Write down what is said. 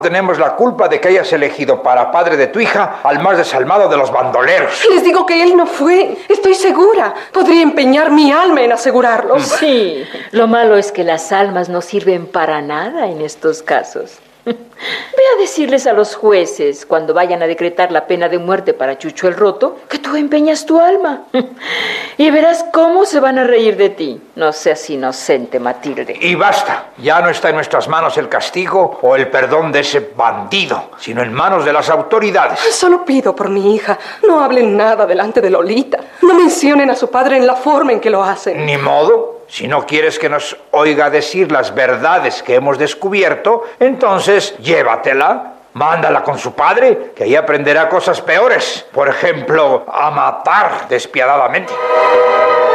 Tenemos la culpa de que hayas elegido para padre de tu hija al más desalmado de los bandoleros. Les digo que él no fue. Estoy segura. Podría empeñar mi alma en asegurarlo. Sí, lo malo es que las almas no sirven para nada en estos casos. Ve a decirles a los jueces, cuando vayan a decretar la pena de muerte para Chucho el Roto, que tú empeñas tu alma. Y verás cómo se van a reír de ti. No seas inocente, Matilde. Y basta. Ya no está en nuestras manos el castigo o el perdón de ese bandido, sino en manos de las autoridades. Solo pido por mi hija. No hablen nada delante de Lolita. No mencionen a su padre en la forma en que lo hacen. Ni modo. Si no quieres que nos oiga decir las verdades que hemos descubierto, entonces llévatela, mándala con su padre, que ahí aprenderá cosas peores. Por ejemplo, a matar despiadadamente.